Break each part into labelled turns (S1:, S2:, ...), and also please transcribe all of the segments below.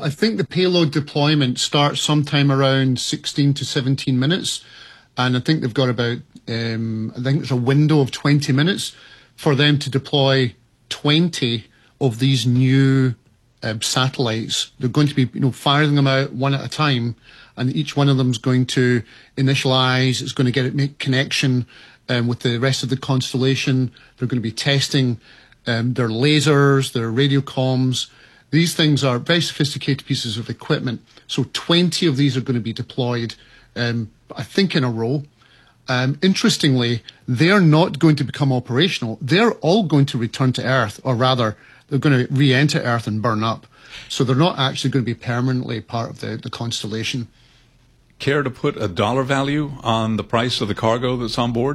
S1: I think the payload deployment starts sometime around 16 to 17 minutes. And I think they've got about, I think there's a window of 20 minutes for them to deploy 20 of these new satellites. They're going to be, firing them out one at a time, and each one of them is going to initialize. It's going to make connection with the rest of the constellation. They're going to be testing their lasers, their radio comms. These things are very sophisticated pieces of equipment. So 20 of these are going to be deployed, I think, in a row. Interestingly, they're not going to become operational. They're all going to return to Earth, or rather, they're going to re-enter Earth and burn up. So they're not actually going to be permanently part of the constellation.
S2: Care to put a dollar value on the price of the cargo that's on board?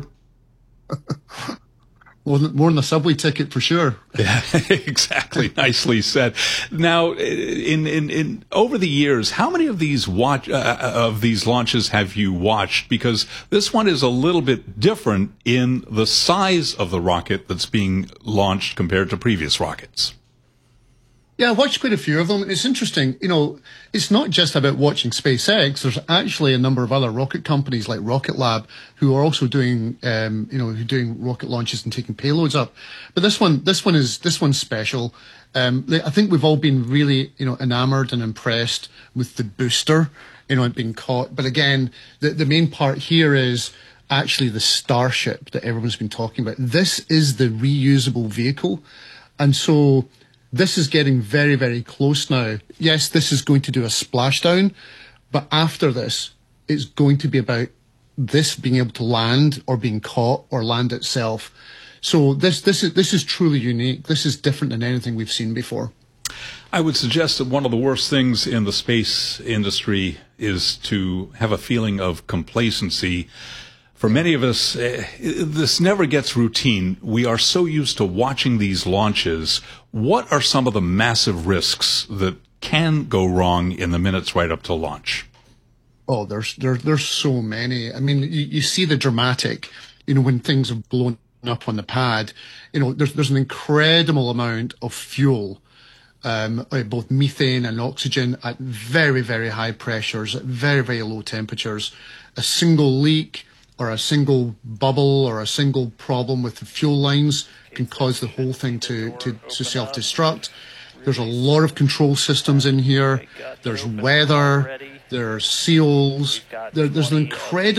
S1: Well, more than a subway ticket for sure.
S2: Yeah, exactly. Nicely said. Now, in over the years, how many of these launches have you watched? Because this one is a little bit different in the size of the rocket that's being launched compared to previous rockets.
S1: Yeah, I watched quite a few of them. It's interesting. It's not just about watching SpaceX. There's actually a number of other rocket companies like Rocket Lab who are also doing, who are doing rocket launches and taking payloads up. But this one's special. I think we've all been really, enamored and impressed with the booster, it being caught. But again, the main part here is actually the Starship that everyone's been talking about. This is the reusable vehicle. And so this is getting very, very close now. Yes, this is going to do a splashdown, but after this, it's going to be about this being able to land or being caught or land itself. So this is truly unique. This is different than anything we've seen before.
S2: I would suggest that one of the worst things in the space industry is to have a feeling of complacency. For many of us, this never gets routine. We are so used to watching these launches. What are some of the massive risks that can go wrong in the minutes right up to launch?
S1: Oh, there's so many. I mean, you see the dramatic, when things have blown up on the pad, there's an incredible amount of fuel, both methane and oxygen at very, very high pressures, at very, very low temperatures. A single leak or a single bubble or a single problem with the fuel lines can cause the whole thing to self-destruct. There's a lot of control systems in here. There's weather. There's seals. There's an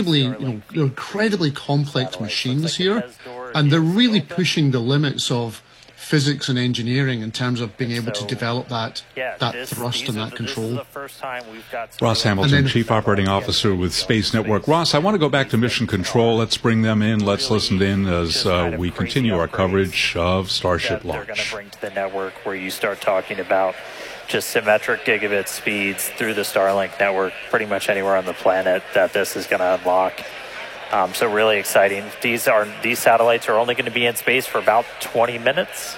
S1: incredibly complex machines here, and they're really pushing the limits of physics and engineering in terms of being able to develop that thrust and that control.
S2: Ross Hamilton, Chief Operating Officer with Space Network. Ross, I want to go back to Mission Control. Let's bring them in. Let's listen in as we continue our coverage of Starship launch.
S3: They're going to bring to the network where you start talking about just symmetric gigabit speeds through the Starlink network pretty much anywhere on the planet that this is going to unlock. So really exciting. These satellites are only going to be in space for about 20 minutes.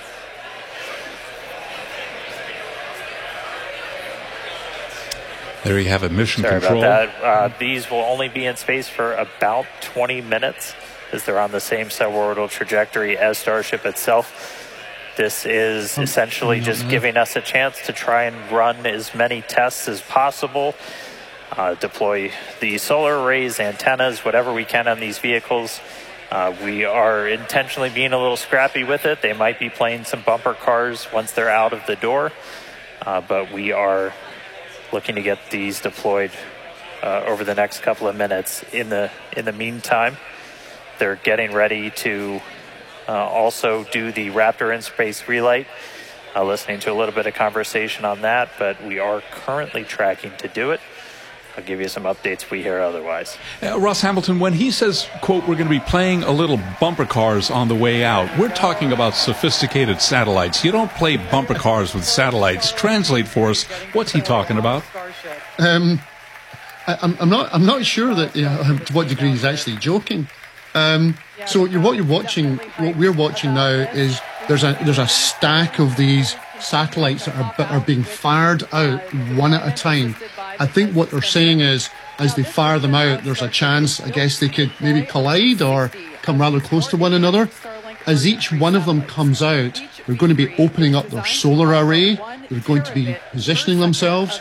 S2: There you have it, Mission
S3: Sorry
S2: Control.
S3: About that. These will only be in space for about 20 minutes as they're on the same suborbital trajectory as Starship itself. This is essentially just giving us a chance to try and run as many tests as possible. Deploy the solar arrays, antennas, whatever we can on these vehicles. We are intentionally being a little scrappy with it. They might be playing some bumper cars once they're out of the door, but we are looking to get these deployed over the next couple of minutes. In the meantime, they're getting ready to also do the Raptor in-space relight. Listening to a little bit of conversation on that, but we are currently tracking to do it. I'll give you some updates if we hear otherwise.
S2: Ross Hamilton, when he says, quote, we're going to be playing a little bumper cars on the way out, we're talking about sophisticated satellites. You don't play bumper cars with satellites. Translate for us. What's he talking about?
S1: I'm not sure that to what degree he's actually joking. So what we're watching now is there's a stack of these satellites that are being fired out one at a time. I think what they're saying is, as they fire them out, there's a chance, I guess, they could maybe collide or come rather close to one another. As each one of them comes out, they're going to be opening up their solar array. They're going to be positioning themselves.